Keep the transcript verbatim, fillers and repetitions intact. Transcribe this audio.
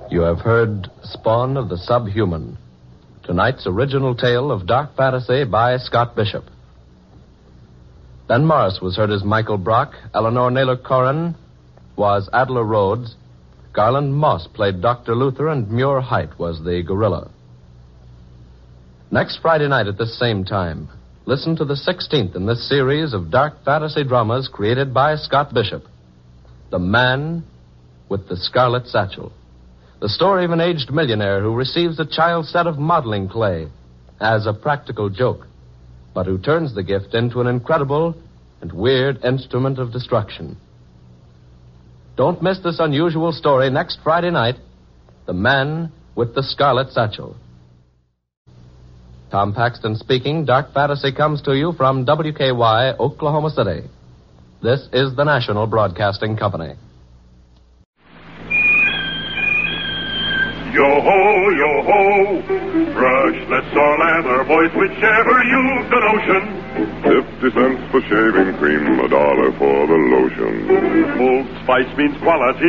You have heard Spawn of the Subhuman, tonight's original tale of dark fantasy by Scott Bishop. Ben Morris was heard as Michael Brock, Eleanor Naylor Corrin was Adela Rhodes, Garland Moss played Doctor Luther, and Muir Height was the gorilla. Next Friday night at this same time, listen to the sixteenth in this series of dark fantasy dramas created by Scott Bishop, The Man with the Scarlet Satchel. The story of an aged millionaire who receives a child's set of modeling clay as a practical joke, but who turns the gift into an incredible and weird instrument of destruction. Don't miss this unusual story next Friday night, The Man with the Scarlet Satchel. Tom Paxton speaking. Dark Fantasy comes to you from W K Y, Oklahoma City. This is the National Broadcasting Company. Yo-ho, yo-ho, brushless or lather, boys, whichever use the notion. Fifty cents for shaving cream, a dollar for the lotion. Old Spice means quality.